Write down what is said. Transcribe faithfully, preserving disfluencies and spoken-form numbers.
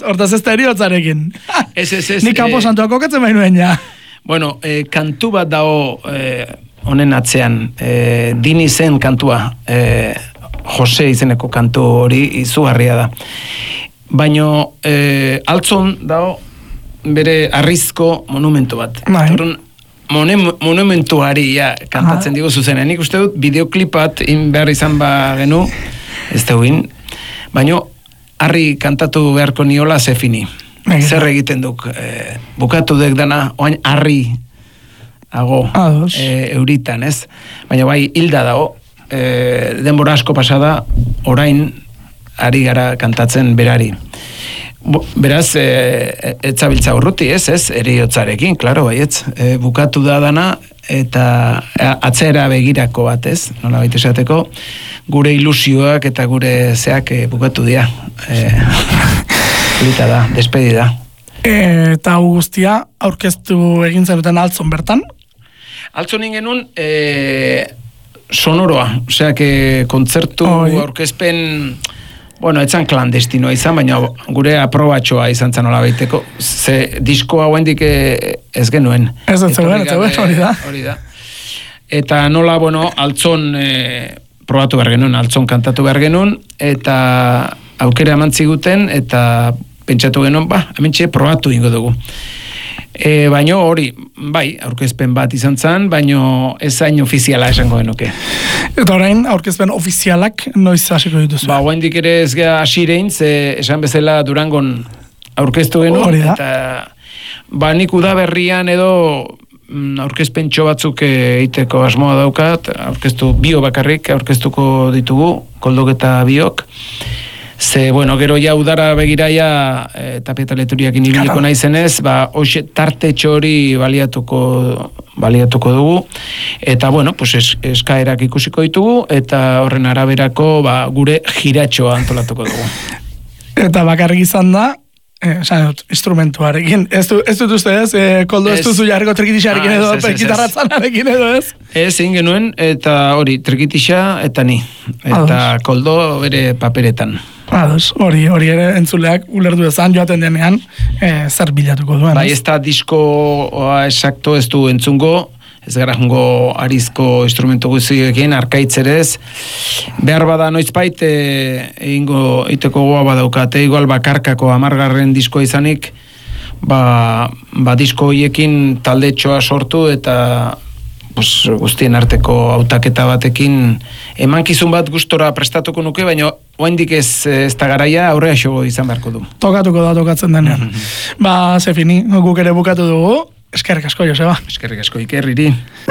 Hortaz ez da eriotzarekin. Ez, ez, ez. Nik kanpo santuak okatzen bainuen, ja. Bueno, eh, kantu bat dago eh, honen atzean, eh, Dini zen kantua, eh, Jose izeneko kantu hori izugarria da. Baino, eh, altzon dago bere arrizko monumentu bat. Torun, monumentuari ja, kantatzen digo zuzenen. Nik uste dut, bideoklipat in behar izan ba genu, ez duin, baino, harri kantatu beharko niola zefini. Zer egiten duk, e, bukatu dek dana, oain harri hago e, euritan, ez? Baina bai, hilda dago, e, denbora asko pasada, orain ari gara kantatzen berari. Bo, beraz, e, etzabiltza urruti, ez, ez, eriotzarekin, klaro, baietz, e, bukatu da dana, eta atzera begirako bat, ez, nola baita esateko, gure ilusioak eta gure zeak e, bukatu dira. E, Lita da, despedi da. E, eta guztia, aurkeztu egin zenuten altzon bertan? Altzon ingenun, e, sonoroa, osea, que kontzertu aurkezpen... Bueno, etzan klandestinoa izan, baina gure aprobatxoa izan zan hola baiteko. Ze diskoa guendik ez genuen. Ez dut zegoen, ez dut, hori da. Hori da. Eta nola, bueno, altzon e, probatu behar genuen, altzon kantatu behar genuen, eta aukera emantziguten, eta pentsatu genuen, ba, hementxe probatu ingo dugu. E, baino hori, bai, aurkezpen bat izan zen, baino ez hain ofiziala esango genuke. Eta orain, aurkezpen ofizialak noiz hasiko dituzu? Ba, guaindik ere ez gea asirein, ze esan bezala Durangon aurkeztu genu, eta ba, nik udaberrian edo aurkezpen batzuk eiteko asmoa daukat, aurkeztu bio bakarrik, aurkeztuko ditugu, koldok eta biok. Ze, bueno, gero ja udara begiraia e, tapetaleturiak inibiliko naizenez, ba, hoxe tarte txori baliatuko, baliatuko dugu, eta, bueno, pues es, eskaerak ikusiko ditugu, eta horren araberako, ba, gure jiratxoa antolatuko dugu. Eta bakarrik izan da, eh, dut, instrumentuarekin, ez, du, ez dut uste ez, eh, koldo ez duzu jarriko trikitixarekin edo, ah, gitarratzanarekin edo ez? Ez, egin genuen, eta hori, trikitixa eta ni, eta Ados. Koldo bere paperetan. Ados, hori, hori ere entzuleak ulerdu ezan joaten denean e, zer bilatuko duen. Bai, ez da diskoa esakto ez du entzungo, ez gara jungo arizko instrumentu guztiekin, arkaitzerez. Behar bada noizbait, egingo iteko goa badaukate, igual bakarkako amargarren diskoa izanik, ba, ba disko hoiekin taldetxoa sortu eta pues, guztien arteko hautaketa batekin emankizun bat gustora prestatuko nuke, baina oaindik ez, ez da garaia aurrea xo izan beharko du. Tokatuko da tokatzen denean. Ba, zefini, guk ere bukatu dugu. Eskerrik asko, Joseba. Eskerrik asko, Iker, iri.